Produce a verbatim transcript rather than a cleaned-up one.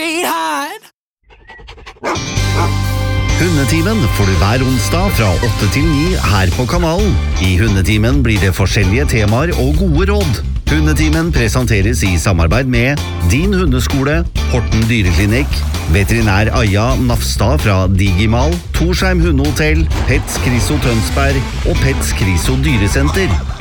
sweetheart. Hundetimen får du hver onsdag fra åtte til ni her på kanalen. I Hundetimen blir det forskjellige temaer og gode råd. Hundetimen presenteres i samarbeid med Din Hundeskole, Horten Dyreklinikk, Veterinær Aja Nafstad fra Digimal, Torsheim Hundehotell, Pets Kriso Tønsberg og Pets Kriso Dyresenter.